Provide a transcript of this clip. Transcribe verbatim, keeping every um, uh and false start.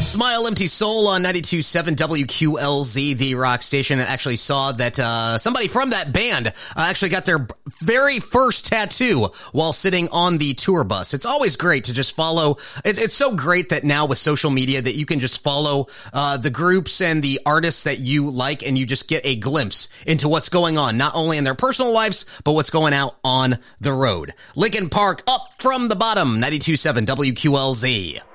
Smile Empty Soul on ninety-two point seven W Q L Z, the rock station. I actually saw that uh, somebody from that band uh, actually got their very first tattoo while sitting on the tour bus. It's always great to just follow. It's, it's so great that now with social media that you can just follow uh, the groups and the artists that you like, and you just get a glimpse into what's going on, not only in their personal lives, but what's going out on the road. Linkin Park, Up From the Bottom, ninety-two point seven W Q L Z.